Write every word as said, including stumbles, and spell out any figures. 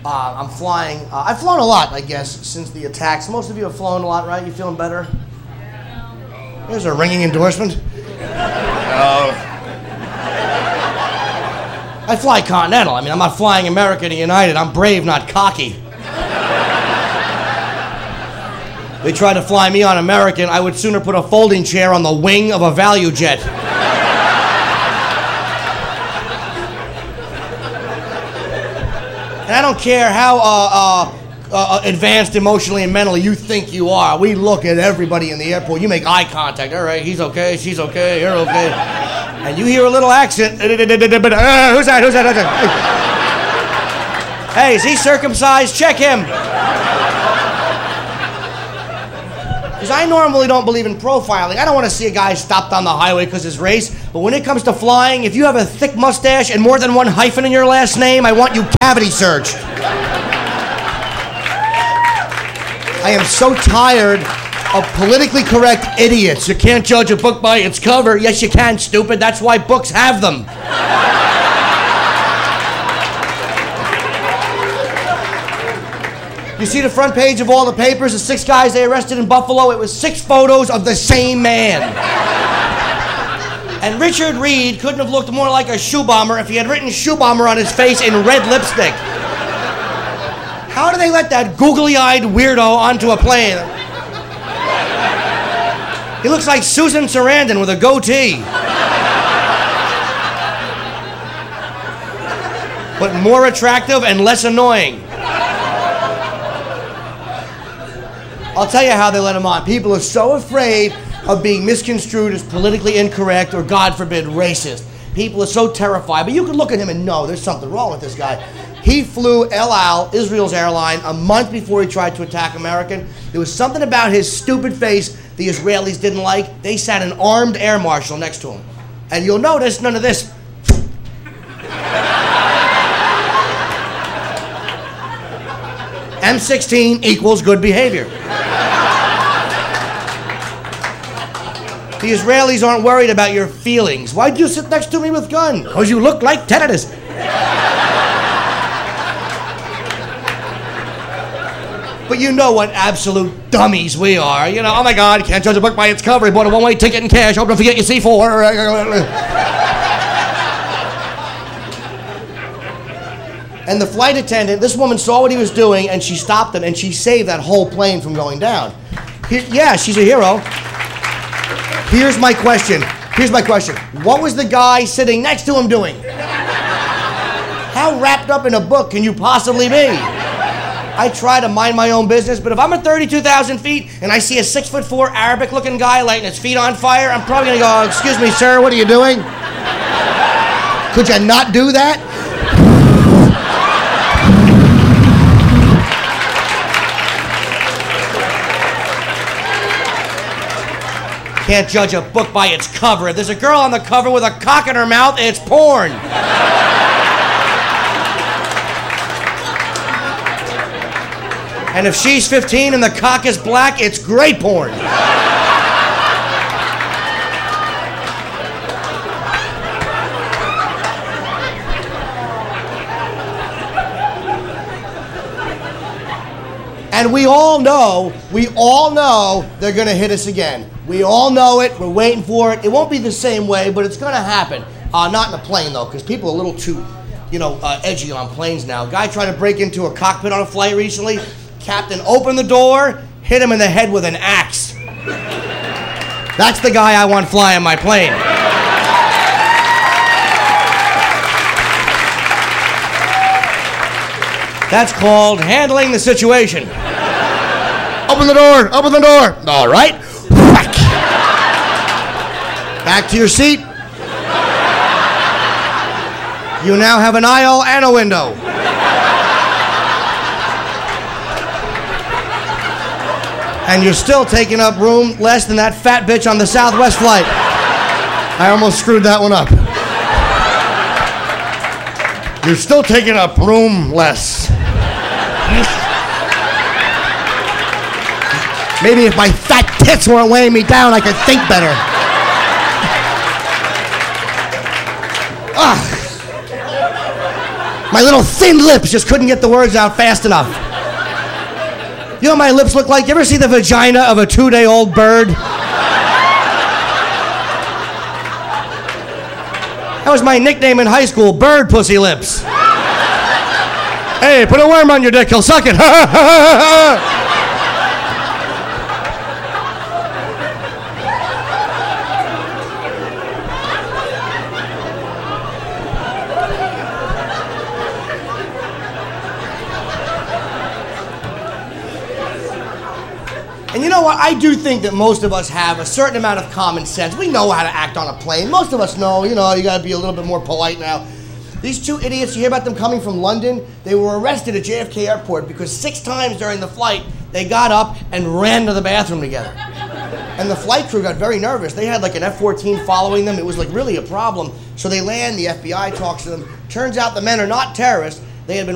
Uh, I'm flying. Uh, I've flown a lot, I guess, since the attacks. Most of you have flown a lot, right? You feeling better? There's a ringing endorsement. Oh. I fly Continental. I mean, I'm not flying American or United. I'm brave, not cocky. They tried to fly me on American. I would sooner put a folding chair on the wing of a value jet. And I don't care how uh, uh, uh, advanced emotionally and mentally you think you are. We look at everybody in the airport. You make eye contact. All right, he's okay, she's okay, you're okay. And you hear a little accent. Uh, who's that? Who's that? Who's that? Hey, is he circumcised? Check him. Because I normally don't believe in profiling. I don't want to see a guy stopped on the highway because his race. But when it comes to flying, if you have a thick mustache and more than one hyphen in your last name, I want you cavity searched. I am so tired of politically correct idiots. You can't judge a book by its cover. Yes, you can, stupid. That's why books have them. You see the front page of all the papers, the six guys they arrested in Buffalo? It was six photos of the same man. And Richard Reed couldn't have looked more like a shoe bomber if he had written shoe bomber on his face in red lipstick. How do they let that googly-eyed weirdo onto a plane? He looks like Susan Sarandon with a goatee. But more attractive and less annoying. I'll tell you how they let him on. People are so afraid of being misconstrued as politically incorrect or, God forbid, racist. People are so terrified. But you can look at him and know there's something wrong with this guy. He flew El Al, Israel's airline, a month before he tried to attack American. There was something about his stupid face the Israelis didn't like. They sat an armed air marshal next to him. And you'll notice none of this. M sixteen equals good behavior. The Israelis aren't worried about your feelings. Why'd you sit next to me with gun? Because you look like tetanus. But you know what absolute dummies we are. You know, oh my God, can't judge a book by its cover. He bought a one-way ticket in cash. Hope don't forget your C four. And the flight attendant, this woman saw what he was doing, and she stopped him, and she saved that whole plane from going down. Here, yeah, she's a hero. Here's my question. Here's my question. What was the guy sitting next to him doing? How wrapped up in a book can you possibly be? I try to mind my own business, but if I'm at thirty-two thousand feet and I see a six foot four Arabic-looking guy lighting his feet on fire, I'm probably going to go, excuse me, sir, what are you doing? Could you not do that? Can't judge a book by its cover. If there's a girl on the cover with a cock in her mouth, it's porn. And if she's fifteen and the cock is black, it's great porn. And we all know, we all know they're going to hit us again. We all know it. We're waiting for it. It won't be the same way, but it's going to happen. Uh, not in a plane, though, because people are a little too, you know, uh, edgy on planes now. Guy tried to break into a cockpit on a flight recently. Captain opened the door, hit him in the head with an axe. That's the guy I want flying my plane. That's called handling the situation. Open the door, open the door. All right. Whack. Back to your seat. You now have an aisle and a window. And you're still taking up room less than that fat bitch on the Southwest flight. I almost screwed that one up. You're still taking up room less. Maybe if my fat tits weren't weighing me down, I could think better. Ah. My little thin lips just couldn't get the words out fast enough. You know what my lips look like? You ever see the vagina of a two-day-old bird? That was my nickname in high school, Bird Pussy Lips. Hey, put a worm on your dick, he'll suck it. And you know what? I do think that most of us have a certain amount of common sense. We know how to act on a plane. Most of us know, you know, you gotta be a little bit more polite now. These two idiots, you hear about them coming from London? They were arrested at J F K Airport because six times during the flight, they got up and ran to the bathroom together. And the flight crew got very nervous. They had like an F fourteen following them. It was like really a problem. So they land, the F B I talks to them. Turns out the men are not terrorists. They had been